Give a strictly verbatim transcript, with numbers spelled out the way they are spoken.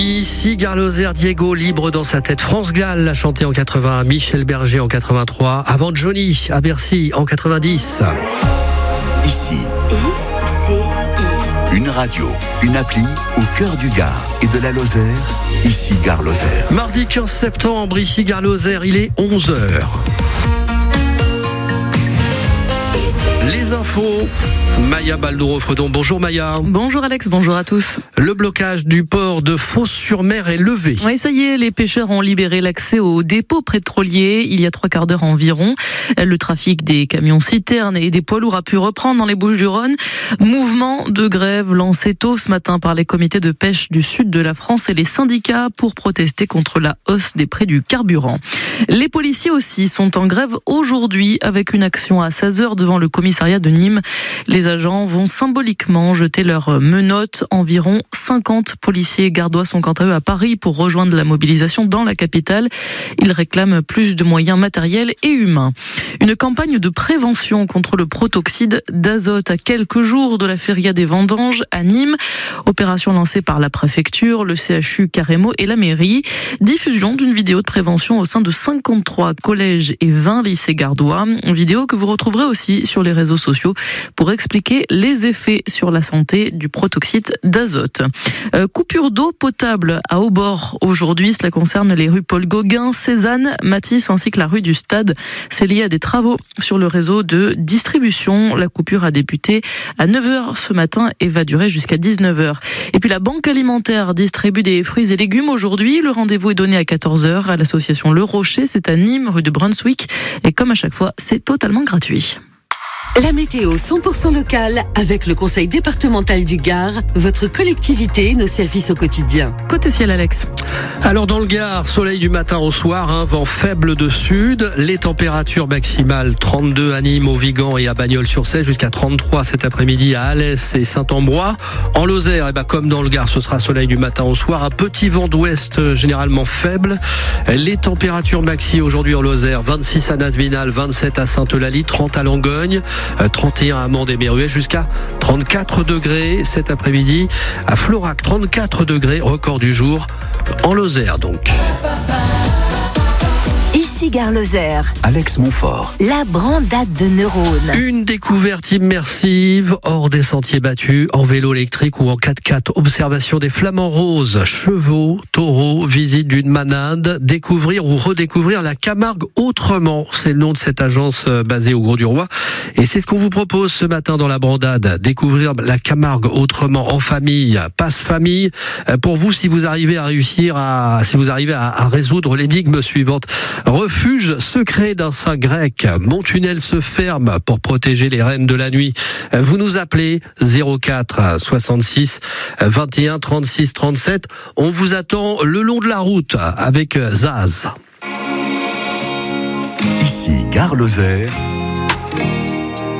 Ici Gare Lozère, Diego, libre dans sa tête. France Gall l'a chanté en quatre-vingt, Michel Berger en quatre-vingt-trois, avant Johnny à Bercy en quatre-vingt-dix. Ici, I C I. une radio, une appli au cœur du Gard et de la Lozère. Ici Gare Lozère. Mardi quinze septembre, ici Gare Lozère, il est onze heures. Les infos, Maya Balduro-Fredon. Bonjour Maya. Bonjour Alex, bonjour à tous. Le blocage du port de Fos-sur-Mer est levé. Oui, ça y est, les pêcheurs ont libéré l'accès aux dépôts pétroliers il y a trois quarts d'heure environ. Le trafic des camions citernes et des poids lourds a pu reprendre dans les Bouches-du-Rhône. Mouvement de grève lancé tôt ce matin par les comités de pêche du sud de la France et les syndicats pour protester contre la hausse des prix du carburant. Les policiers aussi sont en grève aujourd'hui avec une action à seize heures devant le commissariat de Nîmes. Les agents vont symboliquement jeter leurs menottes. Environ cinquante policiers gardois sont quant à eux à Paris pour rejoindre la mobilisation dans la capitale. Ils réclament plus de moyens matériels et humains. Une campagne de prévention contre le protoxyde d'azote à quelques jours de la feria des vendanges à Nîmes. Opération lancée par la préfecture, le C H U Carremo et la mairie. Diffusion d'une vidéo de prévention au sein de cinquante-trois collèges et vingt lycées gardois. Une vidéo que vous retrouverez aussi sur les réseaux sociaux pour expliquer les effets sur la santé du protoxyde d'azote. Euh, coupure d'eau potable à Haut-Bord aujourd'hui. Cela concerne les rues Paul Gauguin, Cézanne, Matisse ainsi que la rue du Stade. C'est lié à des travaux sur le réseau de distribution. La coupure a débuté à neuf heures ce matin et va durer jusqu'à dix-neuf heures. Et puis la Banque alimentaire distribue des fruits et légumes aujourd'hui. Le rendez-vous est donné à quatorze heures à l'association Le Rocher. C'est à Nîmes, rue de Brunswick. Et comme à chaque fois, c'est totalement gratuit. La météo cent pour cent locale avec le Conseil départemental du Gard, votre collectivité, nos services au quotidien. Côté ciel, Alex. Alors dans le Gard, soleil du matin au soir, un vent faible de sud, les températures maximales trente-deux à Nîmes, au Vigan et à Bagnols-sur-Cèze, jusqu'à trente-trois cet après-midi à Alès et Saint-Ambrois. En Lozère, eh ben, comme dans le Gard, ce sera soleil du matin au soir, un petit vent d'ouest généralement faible. Les températures maxi aujourd'hui en Lozère, vingt-six à Nazminal, vingt-sept à Sainte-Eulalie, trente à Langogne, trente et un à Mende-et-Méruel, jusqu'à trente-quatre degrés cet après-midi. À Florac, trente-quatre degrés, record du jour en Lozère donc. Ici Gare Lozère, Alex Montfort. la brandade de neurones. Une découverte immersive hors des sentiers battus, en vélo électrique ou en quatre-quatre. Observation des flamants roses, chevaux, taureaux, visite d'une manade, découvrir ou redécouvrir la Camargue autrement. C'est le nom de cette agence basée au Grau-du-Roi. Et c'est ce qu'on vous propose ce matin dans la brandade. Découvrir la Camargue autrement, en famille, passe-famille. Pour vous, si vous arrivez à réussir à, si vous arrivez à, à résoudre l'énigme suivante. Refuge secret d'un saint grec. Mon tunnel se ferme pour protéger les reines de la nuit. Vous nous appelez zéro quatre soixante-six vingt et un trente-six trente-sept. On vous attend le long de la route avec Zaz. Ici Gare Lozère,